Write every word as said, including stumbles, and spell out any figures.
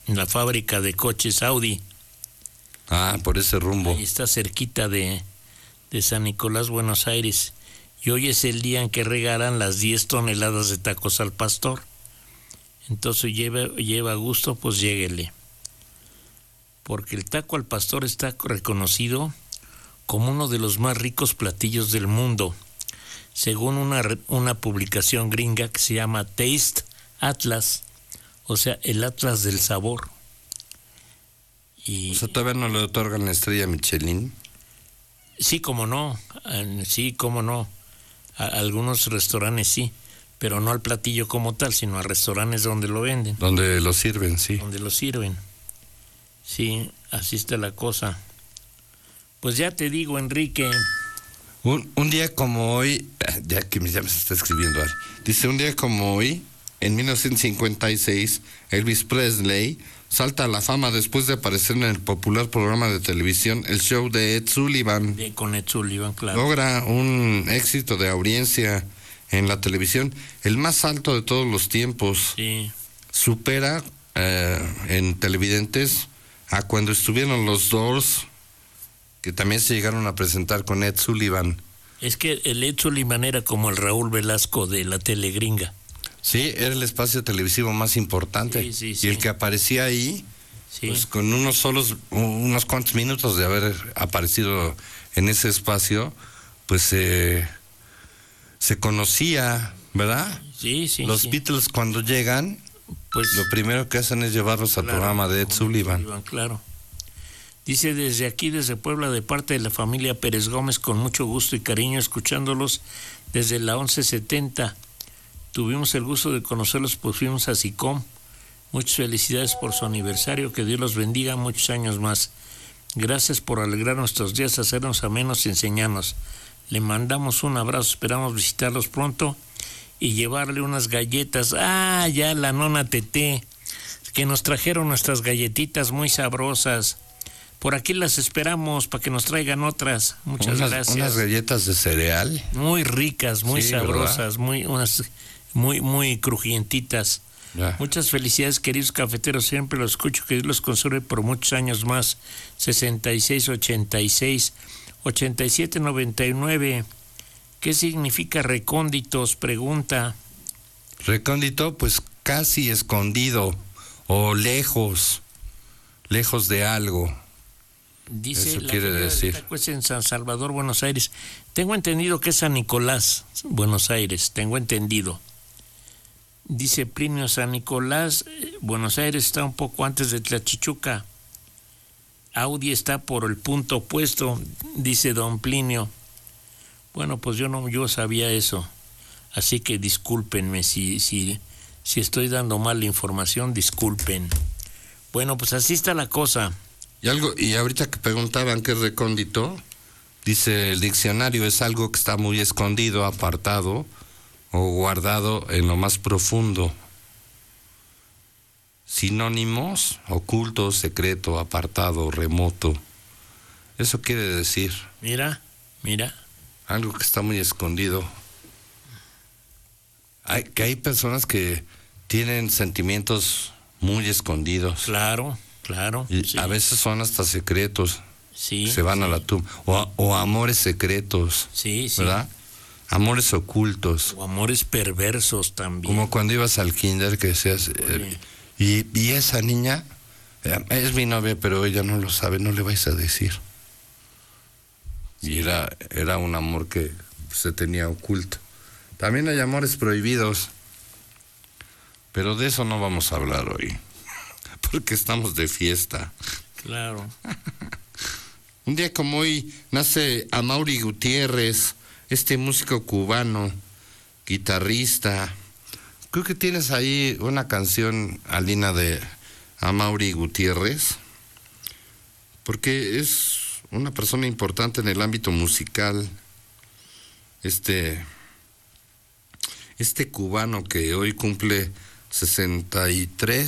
en la fábrica de coches Audi. Ah, por ese rumbo. Ahí está cerquita de, de San Nicolás, Buenos Aires. Y hoy es el día en que regalan las diez toneladas de tacos al pastor. Entonces lleva, lleva gusto, pues lléguele. Porque el taco al pastor está reconocido como uno de los más ricos platillos del mundo, según una, una publicación gringa que se llama Taste Atlas, o sea, el Atlas del sabor. Y, o sea, ¿todavía no le otorgan la estrella Michelin? Sí, cómo no, sí, cómo no. A algunos restaurantes sí, pero no al platillo como tal, sino a restaurantes donde lo venden. Donde lo sirven, sí. Donde lo sirven. Sí, así está la cosa. Pues ya te digo, Enrique. Un, un día como hoy, ya que ya me está escribiendo, dice, un día como hoy, en mil novecientos cincuenta y seis, Elvis Presley salta a la fama después de aparecer en el popular programa de televisión El Show de Ed Sullivan. De, con Ed Sullivan, claro. Logra un éxito de audiencia en la televisión, el más alto de todos los tiempos. Sí. Supera eh, en televidentes a cuando estuvieron los Doors, que también se llegaron a presentar con Ed Sullivan. Es que el Ed Sullivan era como el Raúl Velasco de la tele gringa. Sí, era el espacio televisivo más importante. Sí, sí, sí. Y el que aparecía ahí, sí, pues con unos solos, unos cuantos minutos de haber aparecido en ese espacio, pues eh, se conocía, ¿verdad? Sí, sí. Los sí. Beatles cuando llegan, pues lo primero que hacen es llevarlos al claro, programa de Ed Sullivan. Sullivan. Claro. Dice, desde aquí, desde Puebla, de parte de la familia Pérez Gómez, con mucho gusto y cariño, escuchándolos desde la once setenta. Tuvimos el gusto de conocerlos, pues fuimos a SICOM. Muchas felicidades por su aniversario, que Dios los bendiga muchos años más. Gracias por alegrar nuestros días, hacernos amenos y enseñarnos. Le mandamos un abrazo, esperamos visitarlos pronto y llevarle unas galletas. Ah, ya la nona Teté, que nos trajeron nuestras galletitas muy sabrosas. Por aquí las esperamos para que nos traigan otras. Muchas unas, gracias. Unas galletas de cereal. Muy ricas, muy sí, sabrosas, ¿verdad? muy unas muy muy crujientitas. Ya. Muchas felicidades, queridos cafeteros, siempre los escucho, que Dios los conserve por muchos años más. sesenta y seis ochenta y seis ochenta y siete noventa y nueve. ¿Qué significa recónditos? Pregunta. Recóndito, pues casi escondido o lejos, lejos de algo. Dice, eso la quiere decir. Tacues en San Salvador, Buenos Aires. Tengo entendido que es San Nicolás, Buenos Aires, tengo entendido. Dice Plinio, San Nicolás, Buenos Aires está un poco antes de Tlachichuca. Audi está por el punto opuesto, dice don Plinio. Bueno, pues yo no, yo sabía eso. Así que discúlpenme si, si, si estoy dando mal la información, disculpen. Bueno, pues así está la cosa. Y algo, y ahorita que preguntaban qué es recóndito, dice el diccionario, es algo que está muy escondido, apartado o guardado en lo más profundo. Sinónimos: oculto, secreto, apartado, remoto. Eso quiere decir. Mira, mira. Algo que está muy escondido. Hay, que hay personas que tienen sentimientos muy escondidos. Claro. Claro. Y sí. a veces son hasta secretos. Sí. Se van sí. a la tumba. O, o amores secretos. Sí, sí. ¿Verdad? Amores ocultos. O amores perversos también. Como cuando ibas al kinder que decías, eh, y, y esa niña eh, es mi novia, pero ella no lo sabe, no le vais a decir. Sí. Y era, era un amor que se tenía oculto. También hay amores prohibidos. Pero de eso no vamos a hablar hoy. Porque estamos de fiesta. Claro. Un día como hoy nace Amaury Gutiérrez, este músico cubano, guitarrista. Creo que tienes ahí una canción, Alina, de Amaury Gutiérrez, porque es una persona importante en el ámbito musical. Este, este cubano que hoy cumple sesenta y tres